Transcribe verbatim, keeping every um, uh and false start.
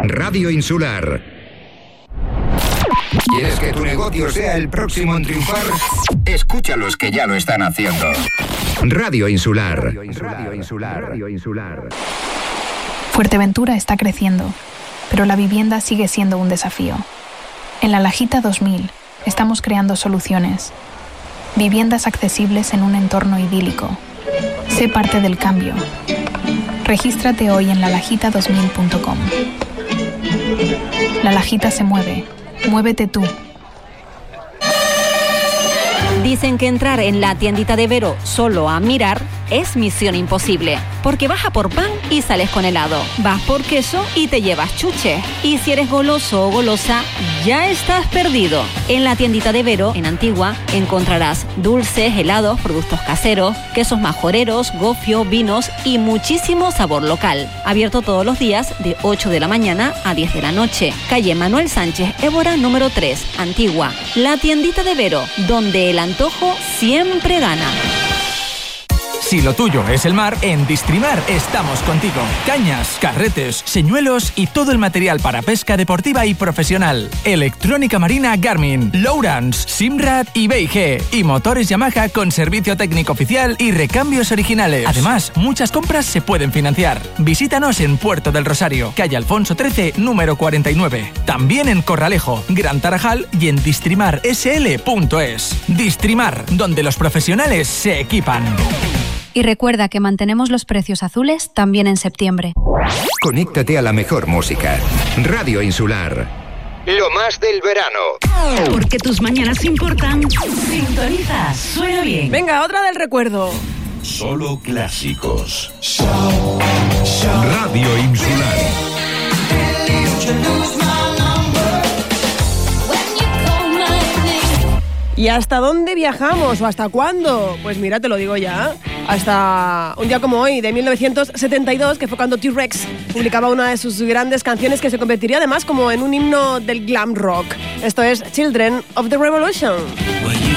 Radio Insular. ¿Quieres que tu negocio sea el próximo en triunfar? Escucha a los que ya lo están haciendo. Radio Insular. Radio Insular. Radio Insular. Radio Insular. Fuerteventura está creciendo, pero la vivienda sigue siendo un desafío. En La Lajita dos mil estamos creando soluciones. Viviendas accesibles en un entorno idílico. Sé parte del cambio. Regístrate hoy en la lajita dos mil punto com. La Lajita se mueve. Muévete tú. Dicen que entrar en la tiendita de Vero solo a mirar es misión imposible, porque vas a por pan y sales con helado, vas por queso y te llevas chuche, y si eres goloso o golosa, ya estás perdido. En la tiendita de Vero, en Antigua, encontrarás dulces, helados, productos caseros, quesos majoreros, gofio, vinos y muchísimo sabor local. Abierto todos los días de ocho de la mañana a diez de la noche. Calle Manuel Sánchez Évora número tres, Antigua. La tiendita de Vero, donde el antojo siempre gana. Si lo tuyo es el mar, en Distrimar estamos contigo. Cañas, carretes, señuelos y todo el material para pesca deportiva y profesional. Electrónica marina Garmin, Lowrance, Simrad y B y G. Y motores Yamaha con servicio técnico oficial y recambios originales. Además, muchas compras se pueden financiar. Visítanos en Puerto del Rosario, calle Alfonso trece, número cuarenta y nueve. También en Corralejo, Gran Tarajal y en distrimar s l punto es. Distrimar, donde los profesionales se equipan. Y recuerda que mantenemos los precios azules también en septiembre. Conéctate a la mejor música. Radio Insular. Lo más del verano. Porque tus mañanas importan. Sintoniza, suena bien. Venga, otra del recuerdo. Solo clásicos. Radio Insular. ¿Y hasta dónde viajamos o hasta cuándo? Pues mira, te lo digo ya. Hasta un día como hoy, de mil novecientos setenta y dos, que fue cuando T-Rex publicaba una de sus grandes canciones que se convertiría además como en un himno del glam rock. Esto es Children of the Revolution.